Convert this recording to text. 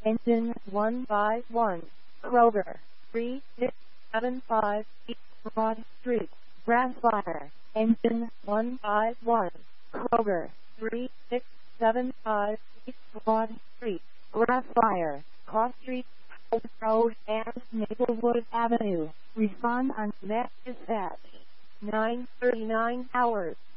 Engine 151, Kroger, 3675 East Broad Street, Grassfire. Engine 151, Kroger, 3675 East Broad Street, Grassfire, Cross Street, Old Road, and Maplewood Avenue. Respond on Net Dispatch. 9:39 hours.